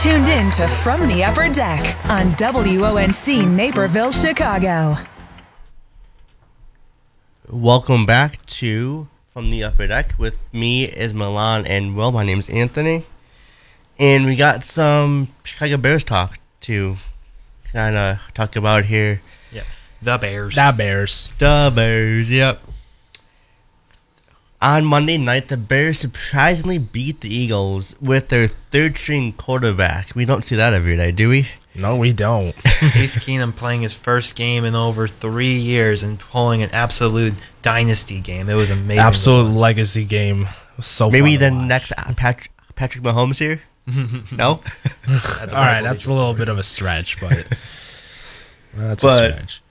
tuned in to From the Upper Deck on WONC Naperville, Chicago. Welcome back to From the Upper Deck. With me is Milan and Will. My name is Anthony. And we got some Chicago Bears talk to kind of talk about here. Yeah, the Bears. The Bears, yep. On Monday night, the Bears surprisingly beat the Eagles with their third-string quarterback. We don't see that every day, do we? No, we don't. Case Keenum playing his first game in over 3 years and pulling an absolute dynasty game. It was amazing. Absolute legacy game. It was so Maybe the fun to watch. next Patrick Mahomes here? No? All right, that's a little bit of a stretch, but that's a stretch.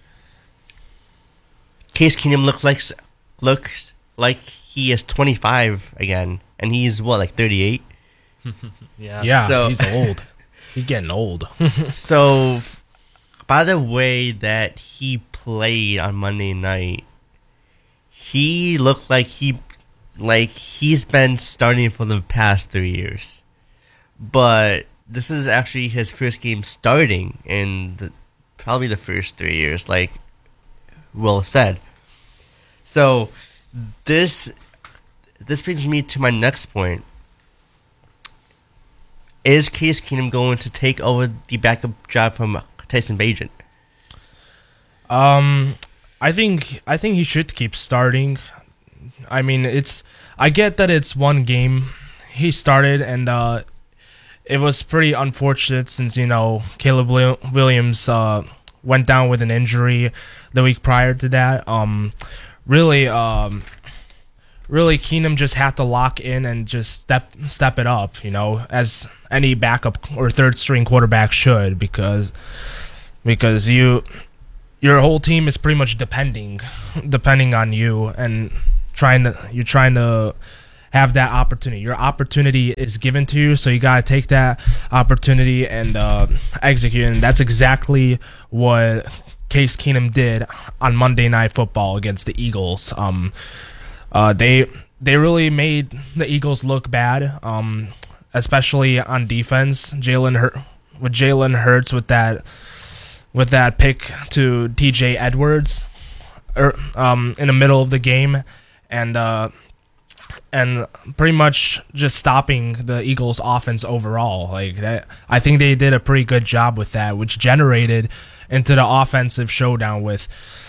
Case Keenum looks like he is 25 again, and he's, what, like 38? Yeah. So, he's old. He's getting old. So, by the way that he played on Monday night, he looked like he's been starting for the past 3 years. But this is actually his first game starting in probably the first 3 years, like Will said. So, this brings me to my next point. Is Case Keenum going to take over the backup job from Tyson Bagent? I think he should keep starting. I mean, I get that it's one game he started, and it was pretty unfortunate since Caleb Williams went down with an injury the week prior to that. Really, Keenum just had to lock in and just step it up, as any backup or third string quarterback should, because your whole team is pretty much depending on you, and you're trying to have that opportunity. Your opportunity is given to you, so you gotta take that opportunity and execute. And that's exactly what Case Keenum did on Monday Night Football against the Eagles. They really made the Eagles look bad, especially on defense. Jalen Hurts with that pick to T.J. Edwards, in the middle of the game, and pretty much just stopping the Eagles' offense overall. Like that, I think they did a pretty good job with that, which generated into the offensive showdown with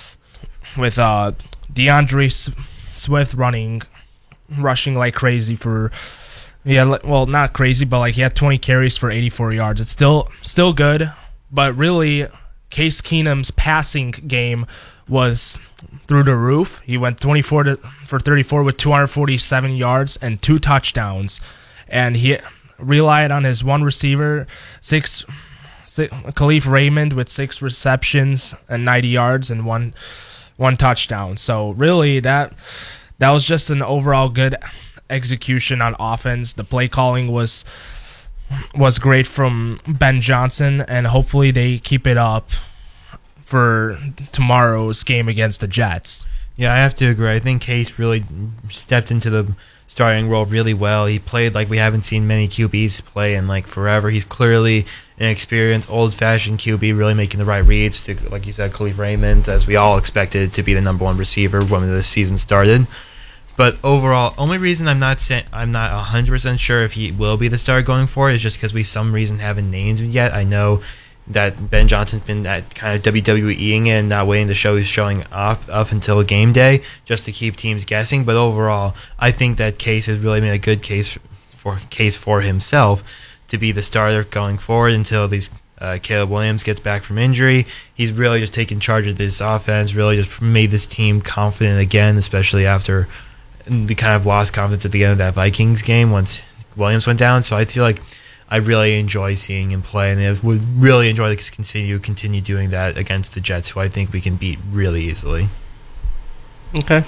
DeAndre Swift rushing like crazy not crazy, but like he had 20 carries for 84 yards. It's still good, but really Case Keenum's passing game was through the roof. He went 24 for 34 with 247 yards and 2 touchdowns, and he relied on his one receiver, Khalif Raymond, with 6 receptions and 90 yards and one touchdown. So really that was just an overall good execution on offense. The play calling was great from Ben Johnson, and hopefully they keep it up for tomorrow's game against the Jets. Yeah, I have to agree. I think Case really stepped into the starting role really well. He played like we haven't seen many QBs play in like forever. He's clearly an experienced, old-fashioned QB, really making the right reads to, like you said, Khalif Raymond, as we all expected to be the number one receiver when the season started. But overall, only reason I'm not 100% sure if he will be the starter going forward is just because we some reason haven't named him yet. I know that Ben Johnson's been that kind of WWEing it and not waiting to show he's showing up until game day just to keep teams guessing. But overall, I think that Case has really made a good case for himself to be the starter going forward until Caleb Williams gets back from injury. He's really just taken charge of this offense, really just made this team confident again, especially after the kind of lost confidence at the end of that Vikings game once Williams went down. So I feel like I really enjoy seeing him play, and I would really enjoy to continue doing that against the Jets, who I think we can beat really easily. Okay.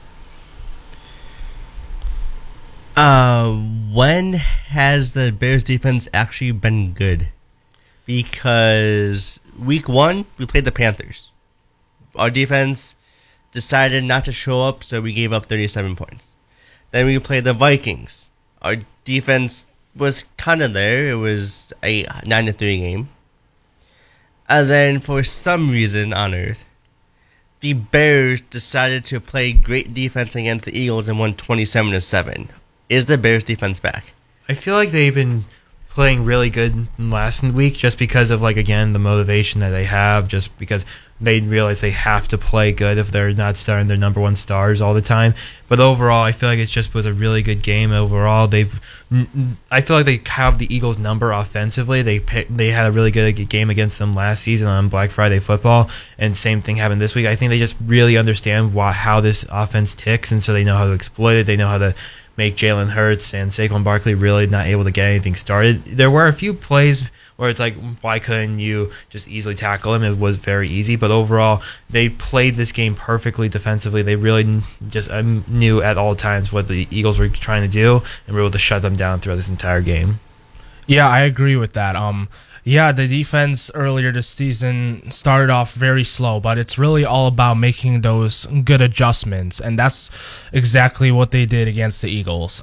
When has the Bears defense actually been good? Because week 1, we played the Panthers. Our defense decided not to show up, so we gave up 37 points. Then we played the Vikings. Our defense was kind of there. It was a 9-3 game. And then for some reason on earth, the Bears decided to play great defense against the Eagles and won 27-7. Is the Bears defense back? I feel like they've been playing really good last week just because of, like, again, the motivation that they have, just because they realize they have to play good if they're not starting their number one stars all the time. But overall, I feel like it just was a really good game overall. I feel like they have the Eagles' number offensively. They had a really good game against them last season on Black Friday football, and same thing happened this week. I think they just really understand how this offense ticks, and so they know how to exploit it. They know how to make Jalen Hurts and Saquon Barkley really not able to get anything started. There were a few plays where it's like, why couldn't you just easily tackle him? It was very easy, but overall, they played this game perfectly defensively. They really just knew at all times what the Eagles were trying to do, and were able to shut them down throughout this entire game. Yeah, I agree with that. Yeah, the defense earlier this season started off very slow, but it's really all about making those good adjustments, and that's exactly what they did against the Eagles.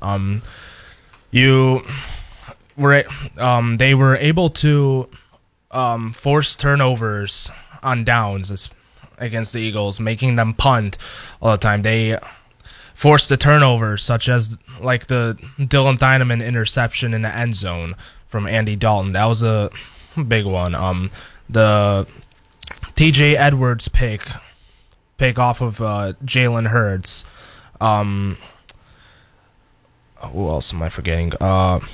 They were able to force turnovers on downs against the Eagles, making them punt all the time. They forced the turnovers, such as like the Dylan Dynaman interception in the end zone from Andy Dalton. That was a big one. The TJ Edwards pick off of Jalen Hurts. Who else am I forgetting? The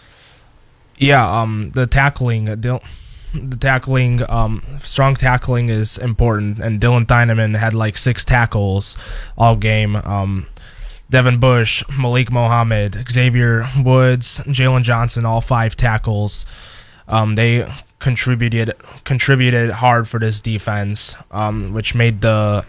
tackling, strong tackling is important, and Dylan Dynaman had like 6 tackles all game. Devin Bush, Malik Mohammed, Xavier Woods, Jalen Johnson, all 5 tackles. They contributed hard for this defense, which made the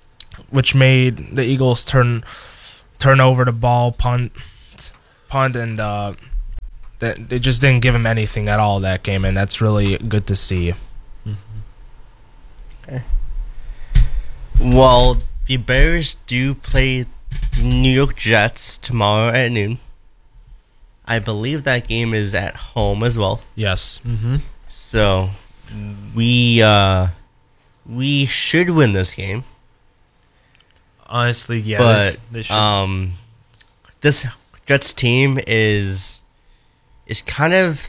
Eagles turn over the ball, punt, and they just didn't give him anything at all that game, and that's really good to see. Okay. Well, the Bears do play the New York Jets tomorrow at noon. I believe that game is at home as well. Yes. Mm-hmm. So we should win this game. Honestly, yeah. But this should. This Jets team is kind of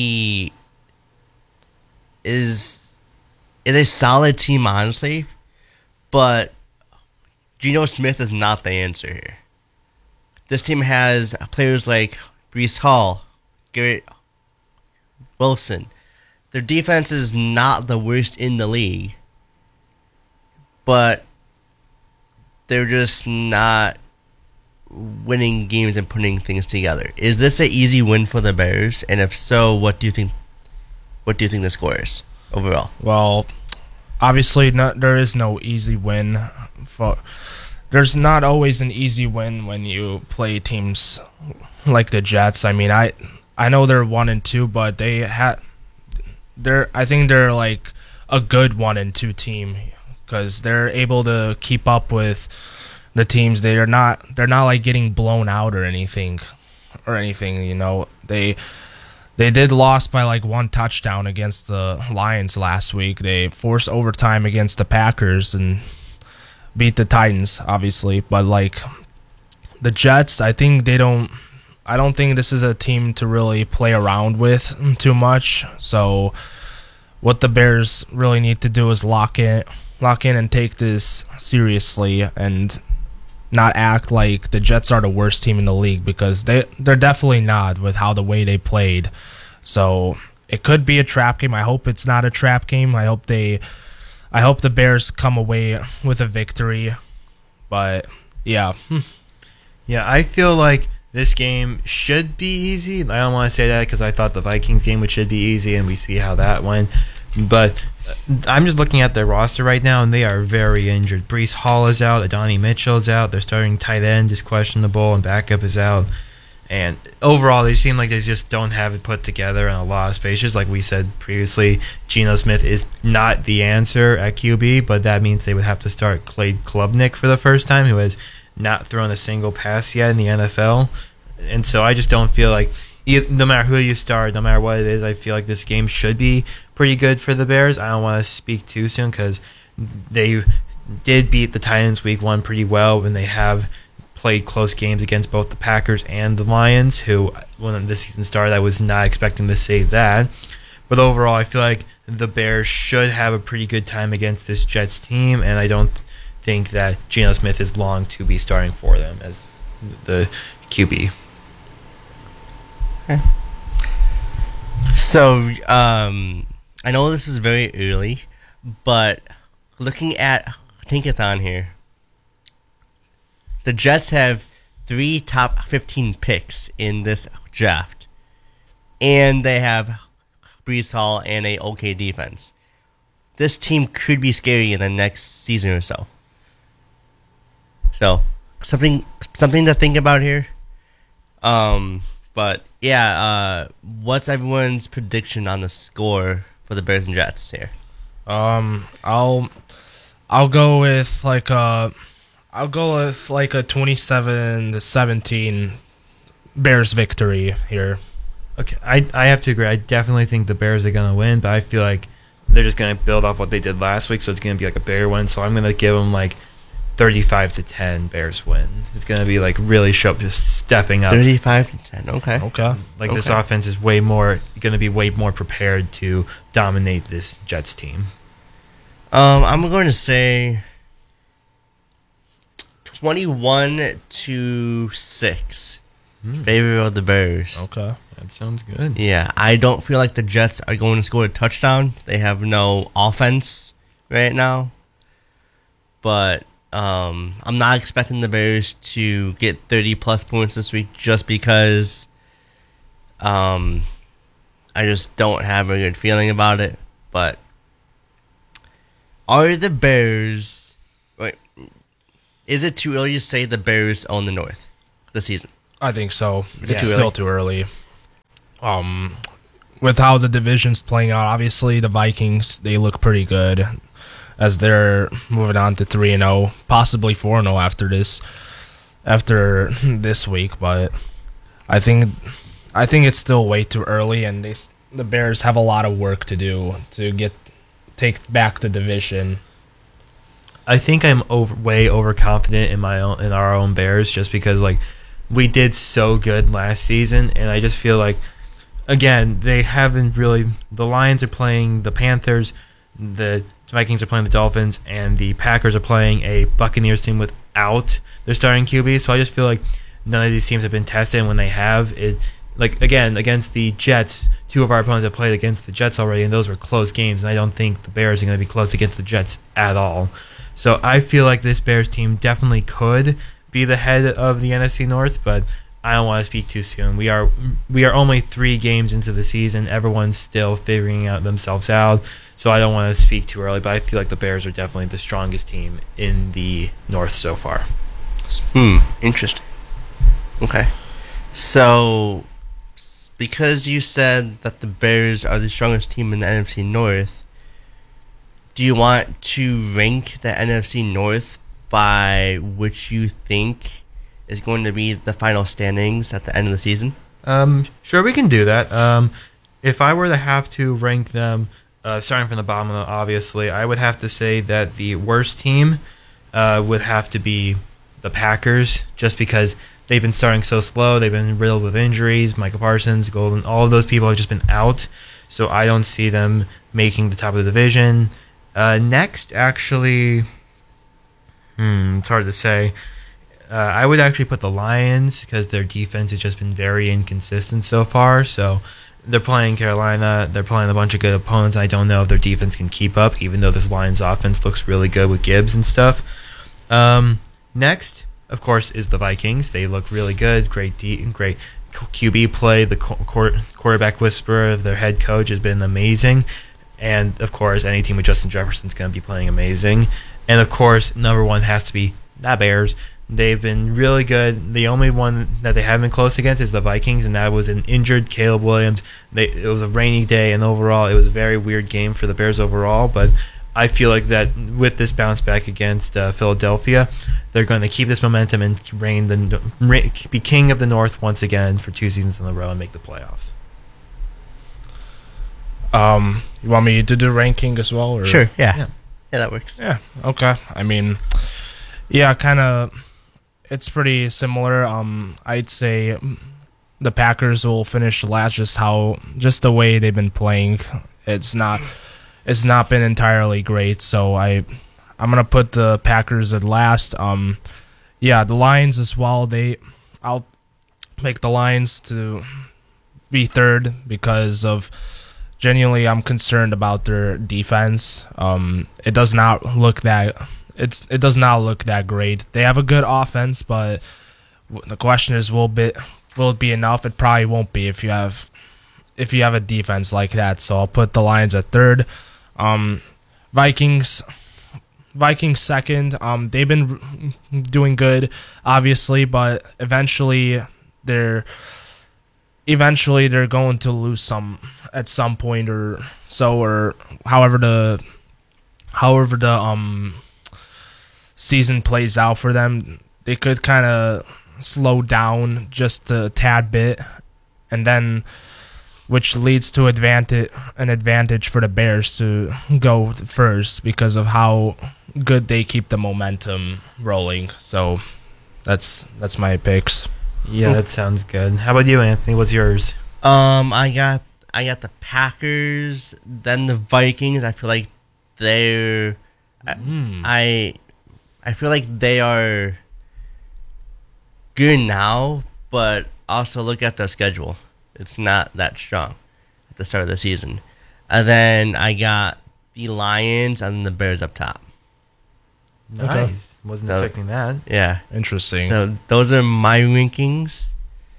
is a solid team, honestly, but Geno Smith is not the answer here. This team has players like Breece Hall, Garrett Wilson. Their defense is not the worst in the league, but they're just not winning games and putting things together. Is this an easy win for the Bears? And if so, what do you think? What do you think the score is overall? Well, obviously, there is no easy win. There's not always an easy win when you play teams like the Jets. I mean, I know they're 1-2, but I think they're like a good 1-2 team because they're able to keep up with the teams. They're not like getting blown out or anything. You know, they did lost by like 1 touchdown against the Lions last week. They forced overtime against the Packers and beat the Titans, obviously. But like the Jets, I don't think this is a team to really play around with too much. So what the Bears really need to do is lock in and take this seriously and not act like the Jets are the worst team in the league, because they're definitely not with how the way they played. So it could be a trap game. I hope it's not a trap game. I hope the Bears come away with a victory. But yeah. Yeah, I feel like this game should be easy. I don't want to say that because I thought the Vikings game should be easy, and we see how that went. But I'm just looking at their roster right now, and they are very injured. Breece Hall is out. Adonai Mitchell is out. Their starting tight end is questionable, and backup is out. And overall, they seem like they just don't have it put together in a lot of spaces. Like we said previously, Geno Smith is not the answer at QB, but that means they would have to start Clay Klubnik for the first time, who has not thrown a single pass yet in the NFL. And so I just don't feel like no matter who you start, no matter what it is, I feel like this game should be pretty good for the Bears. I don't want to speak too soon because they did beat the Titans week 1 pretty well, and they have played close games against both the Packers and the Lions, who, when this season started, I was not expecting to save that. But overall, I feel like the Bears should have a pretty good time against this Jets team, and I don't think that Geno Smith is long to be starting for them as the QB. Okay. So, I know this is very early, but looking at Tinkathon here, the Jets have 3 top 15 picks in this draft, and they have Breece Hall and a okay defense. This team could be scary in the next season or so. So, something to think about here. But yeah, what's everyone's prediction on the score for the Bears and Jets here? I'll go with like a 27-17 Bears victory here. Okay, I have to agree. I definitely think the Bears are going to win, but I feel like they're just going to build off what they did last week, so it's going to be like a Bear win. So I'm going to give them like 35-10 Bears win. It's going to be like really just stepping up. 35-10. Okay. Like this offense is going to be way more prepared to dominate this Jets team. I'm going to say 21-6. Favor of the Bears. Okay, that sounds good. Yeah, I don't feel like the Jets are going to score a touchdown. They have no offense right now. But I'm not expecting the Bears to get 30-plus points this week just because I just don't have a good feeling about it. But are the Bears... Wait, is it too early to say the Bears own the North this season? I think so. It's It's too still early. too early. With how the division's playing out, obviously the Vikings, they look pretty good as they're moving on to 3-0, possibly 4-0 after this week. But I think it's still way too early, and the Bears have a lot of work to do to take back the division. I think I'm way overconfident in our own Bears just because like we did so good last season, and I just feel like again they haven't really. The Lions are playing the Panthers, the Vikings are playing the Dolphins, and the Packers are playing a Buccaneers team without their starting QB. So I just feel like none of these teams have been tested, and when they have it, like again against the Jets, 2 of our opponents have played against the Jets already, and those were close games. And I don't think the Bears are going to be close against the Jets at all. So I feel like this Bears team definitely could be the head of the NFC North, but I don't want to speak too soon. We are only 3 games into the season. Everyone's still figuring out themselves out, so I don't want to speak too early, but I feel like the Bears are definitely the strongest team in the North so far. Interesting. Okay. So, because you said that the Bears are the strongest team in the NFC North, do you want to rank the NFC North by which you think is going to be the final standings at the end of the season? Sure, we can do that. If I were to have to rank them, starting from the bottom, obviously, I would have to say that the worst team would have to be the Packers, just because they've been starting so slow. They've been riddled with injuries. Michael Parsons, Golden, all of those people have just been out, so I don't see them making the top of the division. Next, actually, it's hard to say. I would actually put the Lions because their defense has just been very inconsistent so far. So they're playing Carolina. They're playing a bunch of good opponents. I don't know if their defense can keep up, even though this Lions offense looks really good with Gibbs and stuff. Next, of course, is the Vikings. They look really good. Great QB play. The quarterback whisperer of their head coach has been amazing. And, of course, any team with Justin Jefferson is going to be playing amazing. And, of course, number one has to be the Bears. They've been really good. The only one that they haven't been close against is the Vikings, and that was an injured Caleb Williams. It was a rainy day, and overall, it was a very weird game for the Bears overall. But I feel like that with this bounce back against Philadelphia, they're going to keep this momentum and be king of the North once again for 2 seasons in a row and make the playoffs. You want me to do ranking as well? Or? Sure, yeah. Yeah. Yeah, that works. Yeah. Okay. I mean, yeah, kind of. It's pretty similar. I'd say the Packers will finish last. Just the way they've been playing. It's not been entirely great. So I'm gonna put the Packers at last. Yeah, the Lions as well. I'll make the Lions to be third because of. Genuinely, I'm concerned about their defense. It does not look that great. They have a good offense, but the question is, will it be enough? It probably won't be if you have a defense like that. So I'll put the Lions at third. Vikings second. They've been doing good, obviously, but eventually they're going to lose some at some point or so, or however the season plays out for them. They could kind of slow down just a tad bit, and then which leads to an advantage for the Bears to go first because of how good they keep the momentum rolling. So that's my picks. Yeah, that sounds good. How about you, Anthony? What's yours? I got the Packers, then the Vikings. I feel like they're I feel like they are good now, but also look at the schedule. It's not that strong at the start of the season. And then I got the Lions and the Bears up top. Nice. Okay. Wasn't expecting that. Yeah. Interesting. So those are my rankings.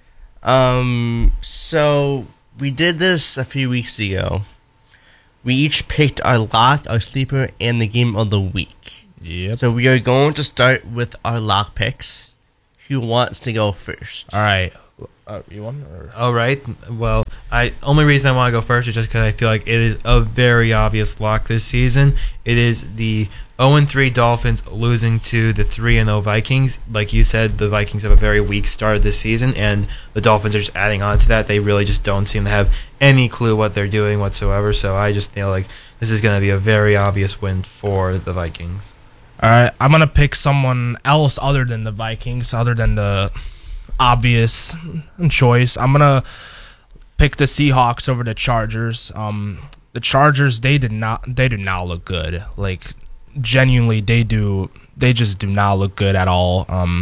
So we did this a few weeks ago. We each picked our lock, our sleeper, and the game of the week. Yep. So we are going to start with our lock picks. Who wants to go first? All right. You want? Or? All right. Well, only reason I want to go first is just because I feel like it is a very obvious lock this season. It is the 0-3 Dolphins losing to the 3-0 Vikings. Like you said, the Vikings have a very weak start this season, and the Dolphins are just adding on to that. They really just don't seem to have any clue what they're doing whatsoever. So I just feel like this is going to be a very obvious win for the Vikings. All right. I'm gonna pick someone else other than the Vikings, other than the obvious choice. I'm gonna pick the Seahawks over the Chargers. The Chargers, they do not look good. Like genuinely, they just do not look good at all.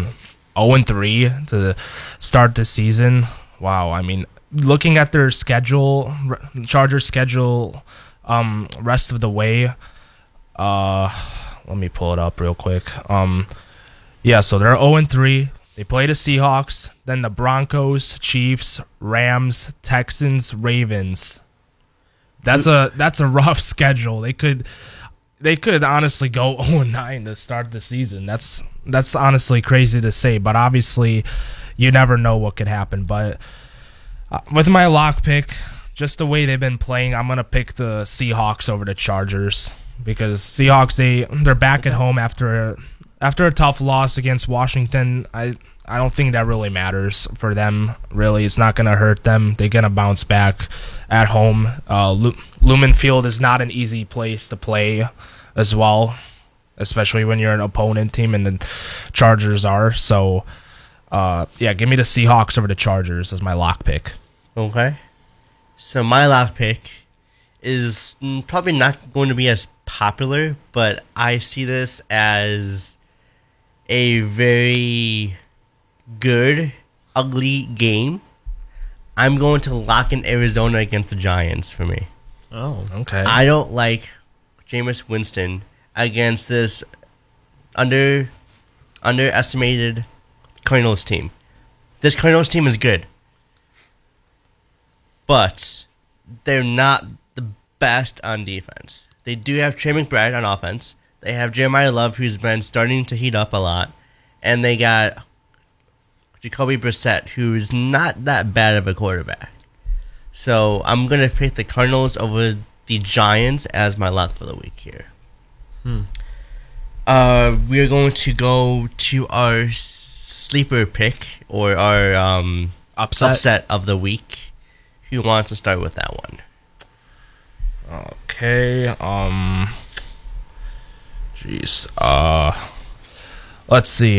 0-3 to start the season. Wow. I mean, looking at their schedule, Chargers schedule, rest of the way. Let me pull it up real quick. Yeah, so they're 0-3. They play the Seahawks, then the Broncos, Chiefs, Rams, Texans, Ravens. That's a rough schedule. They could honestly go 0-9 to start the season. That's honestly crazy to say, but obviously you never know what could happen. But with my lock pick, just the way they've been playing, I'm gonna pick the Seahawks over the Chargers because Seahawks they're back at home after a tough loss against Washington. I don't think that really matters for them. Really, it's not gonna hurt them. They're gonna bounce back at home. Lumen Field is not an easy place to play as well, especially when you're an opponent team, and the Chargers are. So, yeah, give me the Seahawks over the Chargers as my lock pick. Okay. So my lock pick is probably not going to be as popular, but I see this as a very good, ugly game. I'm going to lock in Arizona against the Giants for me. Oh, Okay. I don't like Jameis Winston against this underestimated Cardinals team. This Cardinals team is good, but they're not the best on defense. They do have Trey McBride on offense. They have Jeremiah Love, who's been starting to heat up a lot. And they got Jacoby Brissett, who's not that bad of a quarterback. So I'm going to pick the Cardinals over the Giants as my lock for the week here. We're going to go to our sleeper pick or our upset of the week. Who wants to start with that one? Okay. Let's see.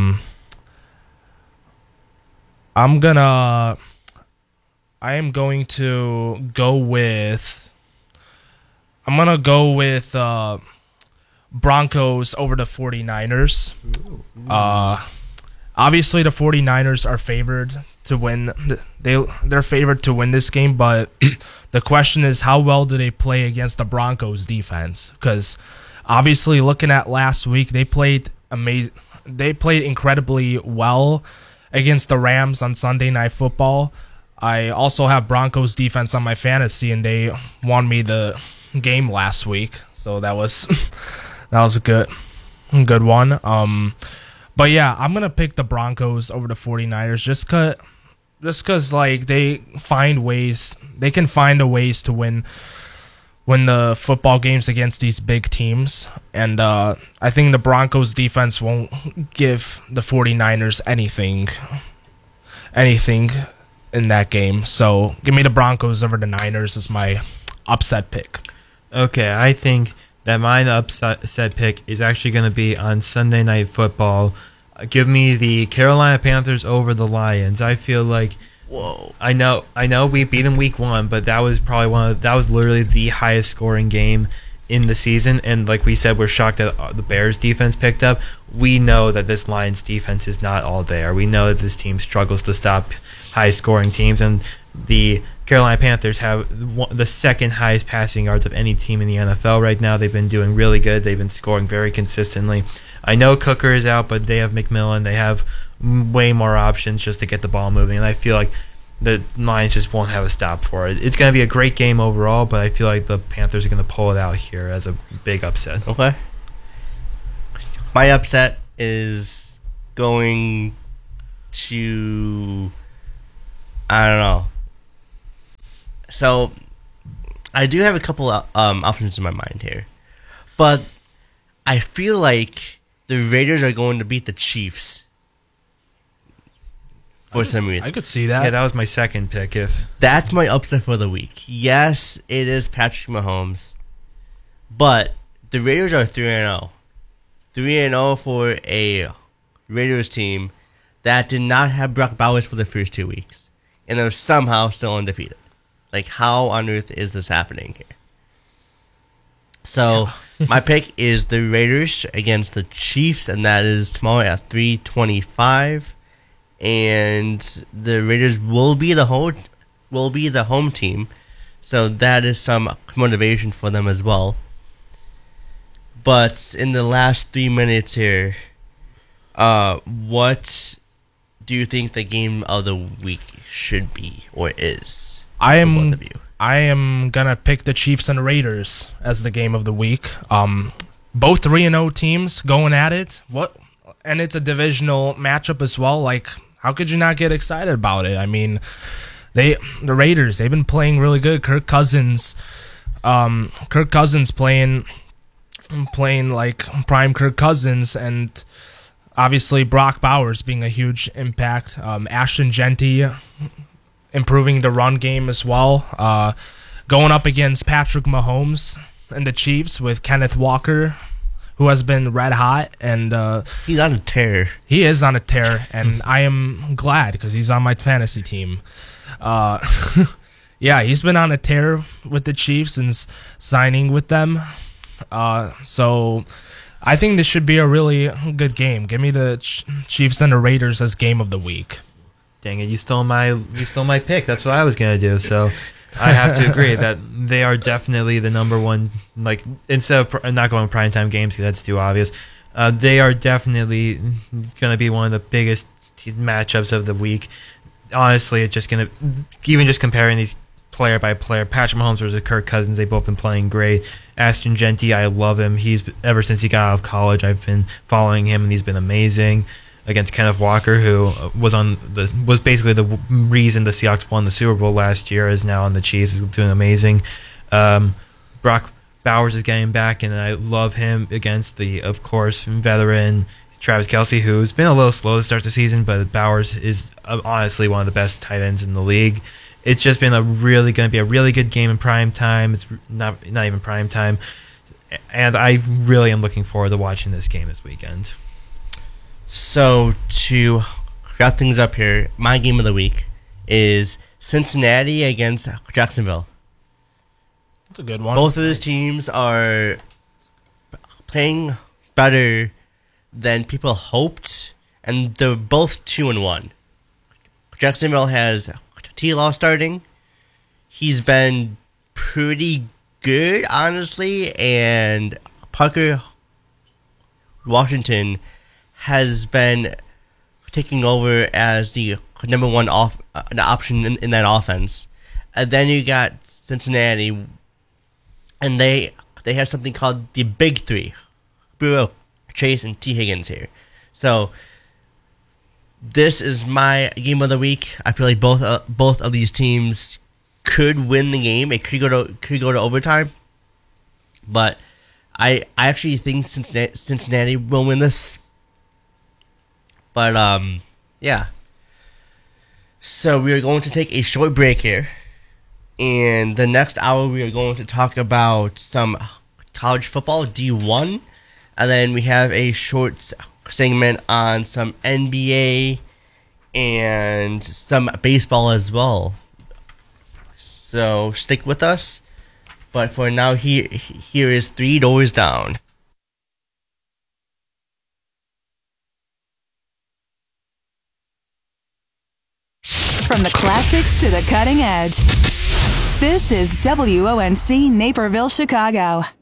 I am going to go with. I'm gonna go with Broncos over the 49ers. Obviously, the 49ers are favored to win. They're favored to win this game, but the question is, how well do they play against the Broncos defense? Because obviously, looking at last week, they played amazing. They played incredibly well against the Rams on Sunday Night Football. I also have Broncos defense on my fantasy, and they won me the game last week, so that was a good one. But yeah, I'm gonna pick the Broncos over the 49ers just cause like they can find ways to win the football games against these big teams, and I think the Broncos defense won't give the 49ers anything in that game. So give me the Broncos over the Niners as my upset pick. Okay, I think that my upset pick is actually going to be on Sunday Night Football. Give me the Carolina Panthers over the Lions. I feel like, I know we beat them week 1, but that was probably that was literally the highest scoring game in the season. And like we said, we're shocked that the Bears defense picked up. We know that this Lions defense is not all there. We know that this team struggles to stop high scoring teams, and the Carolina Panthers have the second highest passing yards of any team in the NFL right now. They've been doing really good. They've been scoring very consistently. I know Cooker is out, but they have McMillan. They have way more options just to get the ball moving, and I feel like the Lions just won't have a stop for it. It's going to be a great game overall, but I feel like the Panthers are going to pull it out here as a big upset. Okay. My upset is going to... I don't know. So, I do have a couple options in my mind here. But I feel like the Raiders are going to beat the Chiefs. For some reason. I could see that. Yeah, that was my second pick. That's my upset for the week. Yes, it is Patrick Mahomes. But the Raiders are 3-0. 3-0 for a Raiders team that did not have Brock Bowers for the first 2 weeks. And they're somehow still undefeated. Like, how on earth is this happening here? So, my pick is the Raiders against the Chiefs, and that is tomorrow at 3:25. And the Raiders will be the home team, so that is some motivation for them as well. But in the last 3 minutes here, what do you think the game of the week should be or is? I am gonna pick the Chiefs and Raiders as the game of the week. Both 3-0 teams going at it. And it's a divisional matchup as well. Like, how could you not get excited about it? I mean, the Raiders, they've been playing really good. Kirk Cousins playing like prime Kirk Cousins, and obviously Brock Bowers being a huge impact. Ashton Genty improving the run game as well. Going up against Patrick Mahomes and the Chiefs with Kenneth Walker, who has been red hot, and he's on a tear. He is on a tear, and I am glad because he's on my fantasy team. Yeah, he's been on a tear with the Chiefs since signing with them. So I think this should be a really good game. Give me the Chiefs and the Raiders as game of the week. Dang it, you stole my pick. That's what I was going to do. So I have to agree that they are definitely the number one, like, instead of not going primetime games because that's too obvious, they are definitely going to be one of the biggest matchups of the week. Honestly, it's just going to, even just comparing these player by player, Patrick Mahomes versus Kirk Cousins, they've both been playing great. Ashton Genty, I love him. Ever since he got out of college, I've been following him, and he's been amazing. Against Kenneth Walker, who was basically the reason the Seahawks won the Super Bowl last year, is now on the Chiefs, is doing amazing. Brock Bowers is getting back, and I love him against the, of course, veteran Travis Kelce, who's been a little slow to start the season, but Bowers is honestly one of the best tight ends in the league. It's just been going to be a really good game in prime time. It's not even prime time, and I really am looking forward to watching this game this weekend. So to wrap things up here, my game of the week is Cincinnati against Jacksonville. That's a good one. Both of these teams are playing better than people hoped, and they're both 2-1. Jacksonville has T-Law starting. He's been pretty good, honestly, and Parker Washington has been taking over as the number one option in that offense. And then you got Cincinnati, and they have something called the Big Three: Burrow, Chase, and T. Higgins here. So this is my game of the week. I feel like both of these teams could win the game. It could go to overtime, but I actually think Cincinnati will win this. But yeah. So we are going to take a short break here. In the next hour, we are going to talk about some college football, D1. And then we have a short segment on some NBA and some baseball as well. So stick with us. But for now, here is Three Doors Down. From the classics to the cutting edge. This is WONC Naperville, Chicago.